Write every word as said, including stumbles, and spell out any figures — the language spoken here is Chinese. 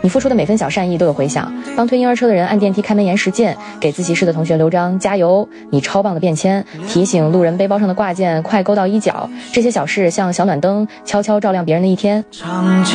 你付出的每分小善意都有回响，帮推婴儿车的人按电梯开门延时键，给自习室的同学留张加油你超棒的便签，提醒路人背包上的挂件快勾到衣角，这些小事像小暖灯，悄悄照亮别人的一天。